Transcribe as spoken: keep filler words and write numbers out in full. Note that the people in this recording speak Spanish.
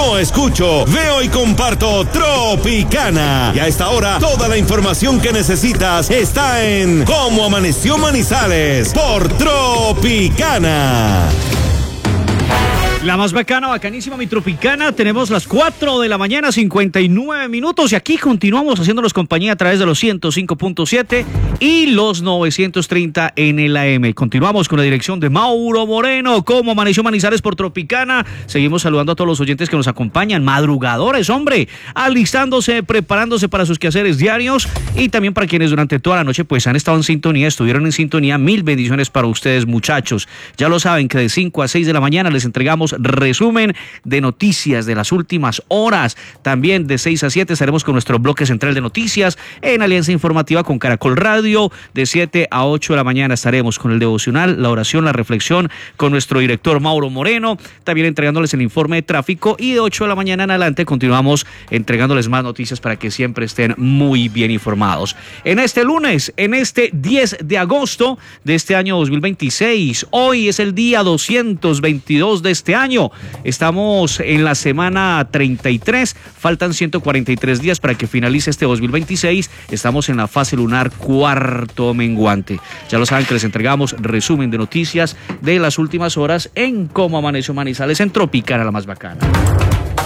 no escucho, veo y comparto Tropicana. Y a esta hora, toda la información que necesitas está en Cómo Amaneció Manizales por Tropicana. La más bacana, bacanísima, mi Tropicana. Tenemos las cuatro de la mañana, cincuenta y nueve minutos. Y aquí continuamos haciéndonos compañía a través de los ciento cinco punto siete y los novecientos treinta en el A M. Continuamos con la dirección de Mauro Moreno. Cómo amaneció Manizales por Tropicana. Seguimos saludando a todos los oyentes que nos acompañan. Madrugadores, hombre. Alistándose, preparándose para sus quehaceres diarios. Y también para quienes durante toda la noche pues han estado en sintonía, estuvieron en sintonía. Mil bendiciones para ustedes, muchachos. Ya lo saben que de cinco a seis de la mañana les entregamos resumen de noticias de las últimas horas. También de seis a siete estaremos con nuestro bloque central de noticias en Alianza Informativa con Caracol Radio. De siete a ocho de la mañana estaremos con el devocional, la oración, la reflexión con nuestro director Mauro Moreno, también entregándoles el informe de tráfico, y de ocho de la mañana en adelante continuamos entregándoles más noticias para que siempre estén muy bien informados. En este lunes, en este diez de agosto de este año dos mil veintiséis, hoy es el día doscientos veintidós de este año. Estamos en la semana treinta y tres, faltan ciento cuarenta y tres días para que finalice este dos mil veintiséis. Estamos en la fase lunar cuarto menguante. Ya lo saben que les entregamos resumen de noticias de las últimas horas en Cómo Amaneció Manizales en Tropicana, la más bacana.